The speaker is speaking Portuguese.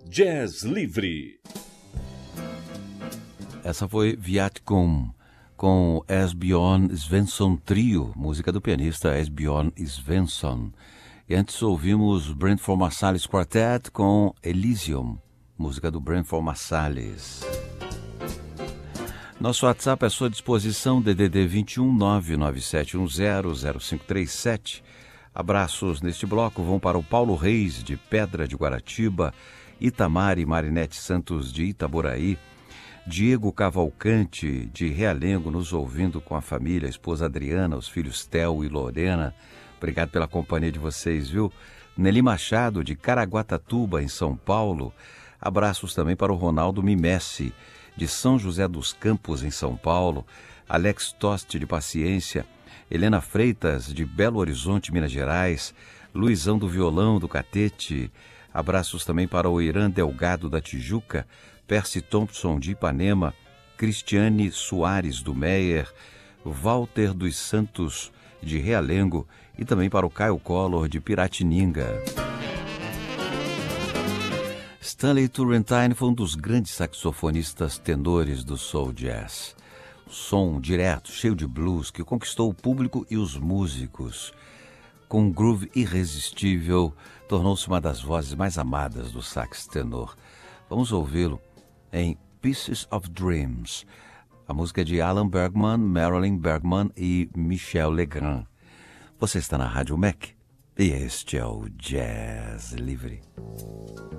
Jazz Livre. Essa foi Viatcom com Esbjørn Svensson Trio, música do pianista Esbjørn Svensson. E antes ouvimos Brentford Marsalis Quartet com Elysium, música do Brentford Marsalis. Nosso WhatsApp é à sua disposição, DDD 21 99710 0537. Abraços neste bloco vão para o Paulo Reis, de Pedra de Guaratiba, Itamar e Marinete Santos, de Itaboraí, Diego Cavalcante, de Realengo, nos ouvindo com a família, a esposa Adriana, os filhos Theo e Lorena. Obrigado pela companhia de vocês, viu? Nelly Machado, de Caraguatatuba, em São Paulo. Abraços também para o Ronaldo Mimessi, de São José dos Campos, em São Paulo. Alex Toste, de Paciência. Helena Freitas, de Belo Horizonte, Minas Gerais. Luizão do Violão, do Catete. Abraços também para o Irã Delgado, da Tijuca. Percy Thompson, de Ipanema. Cristiane Soares, do Meier. Walter dos Santos, de Realengo. E também para o Caio Collor, de Piratininga. Stanley Turrentine foi um dos grandes saxofonistas tenores do soul jazz. Som direto, cheio de blues, que conquistou o público e os músicos. Com um groove irresistível, tornou-se uma das vozes mais amadas do sax tenor. Vamos ouvi-lo em Pieces of Dreams. A música é de Alan Bergman, Marilyn Bergman e Michel Legrand. Você está na Rádio MEC e este é o Jazz Livre.